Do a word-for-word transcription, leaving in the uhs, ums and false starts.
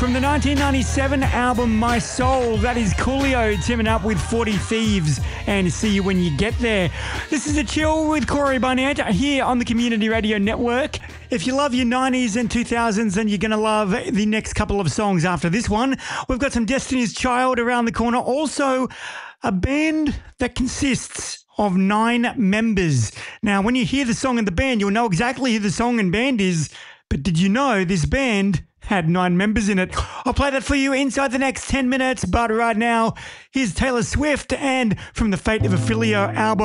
From the nineteen ninety-seven album My Soul, that is Coolio teaming up with forty Thieves and See You When You Get There. This is A Chill with Corey Barnett here on the Community Radio Network. If you love your nineties and two thousands, then you're going to love the next couple of songs after this one. We've got some Destiny's Child around the corner. Also, a band that consists of nine members. Now, when you hear the song and the band, you'll know exactly who the song and band is. But did you know this band had nine members in it? I'll play that for you inside the next ten minutes. But right now, here's Taylor Swift and from the Fate of Ophelia album.